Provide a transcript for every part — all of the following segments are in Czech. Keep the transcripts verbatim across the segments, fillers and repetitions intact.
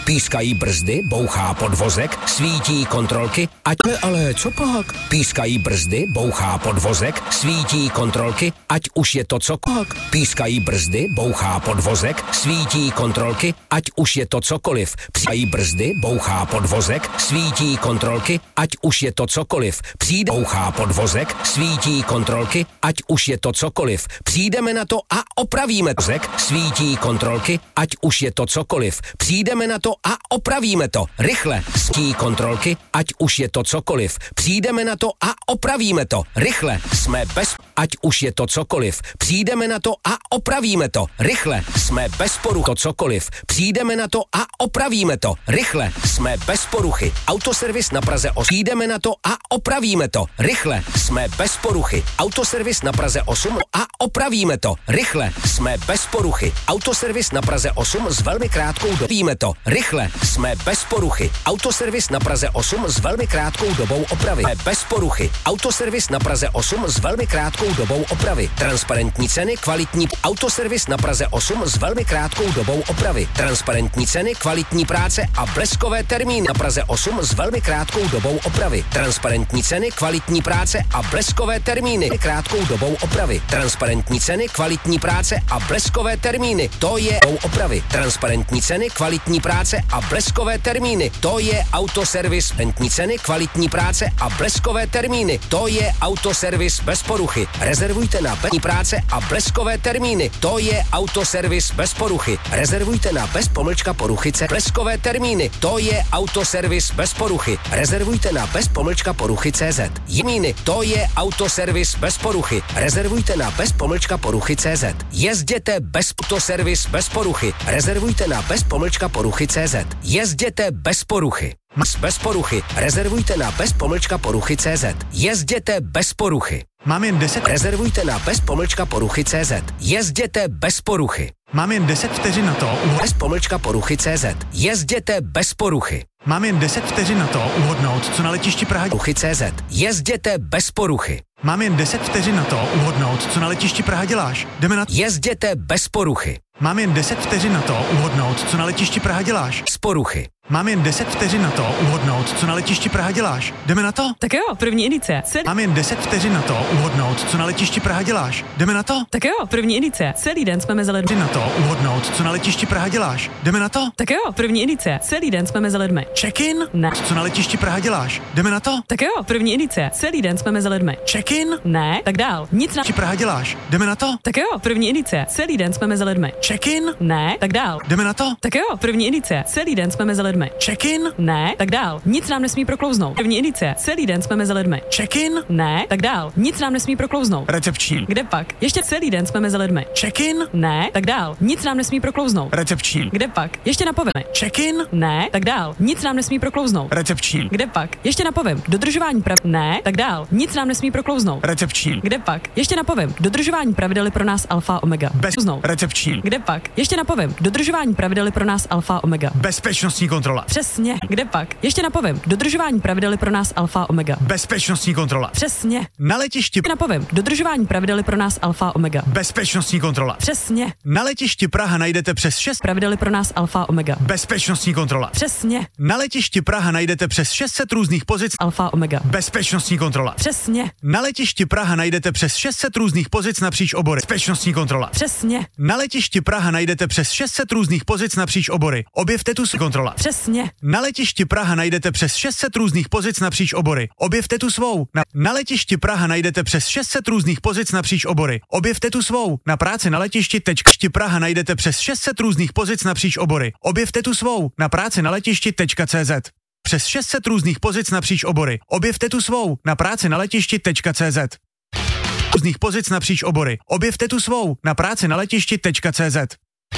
Pískají brzdy, bouchá podvozek, svítí kontrolky, ať... Ale co pak? Pískají brzdy, bouchá podvozek, svítí kontrolky, ať už je to cokoliv. Pískají brzdy, bouchá podvozek, svítí kontrolky, ať už je to cokoliv. Pískají brzdy, bouchá podvozek, svítí kontrolky, ať už je to cokoliv. Přijde, bouchá podvozek, svítí kontrolky, ať už je to cokoliv. Přijdeme na to a opravíme to. Svítí kontrolky, ať už je to cokoliv. Přijdeme na to a opravíme to. Rychle. Svítí kontrolky, ať už je to cokoliv. Přijdeme na to a opravíme to. Rychle. Jsme bez... Ať už je to cokoliv. Přijdeme na to a opravíme to. Rychle. Jsme bez poruchy. To cokoliv. Přijdeme na to a opravíme to. Rychle. Jsme bez poruchy. Autoservis na Praze osm. Přijdeme na to a opravíme to. Rychle. Jsme bez poruchy. Autoservis na Praze osm a opravíme to. Rychle. Jsme bez poruchy. Autoservis na Praze osm s velmi krátkou dobou. Víme to. Rychle. Jsme bez poruchy. Autoservis na Praze osm s velmi krátkou dobou opravy. Bez poruchy. Autoservis na Praze osm s velmi krátkou dobou opravy. Transparentní ceny, kvalitní. Autoservis na Praze osm s velmi krátkou dobou opravy. Transparentní ceny, kvalitní práce a bleskové termíny. Na Praze osm s velmi krátkou dobou opravy. Transparentní ceny, kvalitní práce a bleskové termíny. Krátkou dobou opravy. Transparentní ceny, kvalitní práce a bleskové termíny. To je opravy. Transparentní ceny, kvalitní práce a bleskové termíny. To je autoservis. Transparentní ceny, kvalitní práce a bleskové termíny. To je autoservis bez poruchy. Rezervujte na bez práce a bleskové termíny. To je autoservis bez poruchy. Rezervujte na bez pomlčka poruchyce. Bleskové termíny. To je autoservis bez poruchy. Rezervujte na bez pomlčka poruchy C Z. Jemíny. To je autoservis bez poruchy. Rezervujte na bez pomlčka poruchy C Z. Jezděte bez autoservis bez poruchy. Rezervujte na bez pomlčka poruchy C Z. Jezděte bez poruchy. Bez poruchy. Rezervujte na bez pomlčka poruchy C Z. Jezděte bez poruchy. Mám jen deset. Rezervujte na bez pomlčka poruchy C Z. Jezděte bez poruchy. Mám jen deset vteřin na to. Bez pomlčka poruchy C Z. Jezděte bez poruchy. Mám jen deset vteřin na to uhodnout, co na letišti Praha. Poruchy C Z. Jezděte bez poruchy. Mám jen deset vteřin na to uhodnout, co na letišti Praha děláš. Jdeme na... Jezděte bez poruchy. Mám jen deset vteřin na to uhodnout, co na letišti Praha děláš. Z poruchy. Mám jen deset vteřin na to uhodnout, co na letišti Praha děláš. Jdeme na to? Tak jo, první iniciace. Mám jen deset vteřin na to uhodnout, co na letišti Praha děláš. Jdeme na to? Tak jo, první iniciace. Celý den jsme mezi lidmi. Na to uhodnout, co na letišti Praha děláš. Jdeme na to? Tak jo, první iniciace. Celý den jsme mezi lidmi. Check-in? Ne. Co na letišti Praha děláš. Jdeme na to? Tak jo, první iniciace. Celý den jsme mezi lidmi. Check-in? Ne, tak dál. Nic na... Praha děláš. Jdeme na to? Tak jo, první iniciace. Celý den jsme mezi lidmi. Check-in? Ne, tak dál. Jdeme na to? Tak jo, první iniciace. Celý den jsme mezi lidmi. Check-in? Ne, tak dál. Nic nám nesmí proklouznout. První iniciace. Celý den jsme mezi lidmi. Check-in? Ne, tak dál. Nic nám nesmí proklouznout. Recepční. Kde pak? Ještě celý den jsme mezi lidmi. Check-in? Ne, tak dál. Nic nám nesmí proklouznout. Recepční. Kde pak? Ještě napovím. Check-in? Ne, tak dál. Nic nám nesmí proklouznout. Recepční. Kde pak? Ještě napovím. Dodržování prav... Ne, tak dál. Nic nám nesmí proklouznout. Recepční. Kde pak? Ještě napovím. Dodržování pravidel je pro nás alfa omega. Bez... Znovu. Recepční. Kde pak? Ještě napovím. Dodržování pravidel je pro nás alfa omega. Bezpečnostní kontrola. Přesně. Kde pak? Ještě napovím. Dodržování pravidel je pro nás alfa omega. Bezpečnostní kontrola. Přesně. Na letišti. Napovím. Dodržování pravidel je pro nás alfa omega. Bezpečnostní kontrola. Přesně. Na letišti Praha najdete přes šest Pravidel je pro nás alfa omega. Bezpečnostní kontrola. Přesně. Na letišti Praha najdete přes šest set různých pozic Alfa omega. Bezpečnostní kontrola. Přesně. Na letišti Praha najdete přes šest set různých pozic napříč obory. Bezpečnostní kontrola. Přesně. Na letišti Praha najdete přes šest set různých pozic napříč obory. Objevte tu kontrola. Přesně. Na letišti Praha najdete přes šest set různých pozic napříč obory. Objevte tu svou. Na, na letišti Praha najdete přes šest set různých pozic napříč obory. Objevte tu svou. Na práci na letišti tečka Praha najdete přes šest set různých pozic napříč obory. Objevte tu svou. Na práci na letišti tečka cé zet. Přes šest set různých pozic napříč obory. Objevte tu svou. Na práci na letišti tečka cé zet. Různých pozic napříč obory. Objevte tu svou. Na práci na letišti tečka cé zet.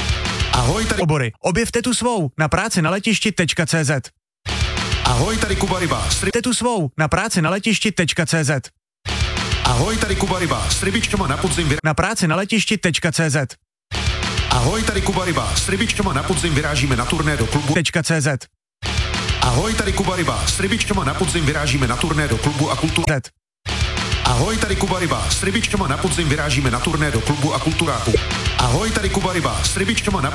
Ahoj, tady obory. Objevte tu svou. Na práci na letišti tečka cé zet. Ahoj, tady Kuba Ryba. Objevte tu svou. Na práci na letišti tečka cé zet. Ahoj, tady Kuba Ryba. S rybičkama na podzim vy... Na práci na letišti tečka cé zet. Ahoj, tady Kuba Ryba. S rybičkama na podzim vyrážíme na turné do klubu. Tečka cé zet. Ahoj, tady Kuba Ryba. S rybičkama na podzim vyrážíme na turné do klubu a kultury. Ahoj, tady Kuba Ryba. S rybičkama na podzim vyrážíme na turné do klubu a kulturáku. Ahoj, tady Kuba Ryba. S rybičkama na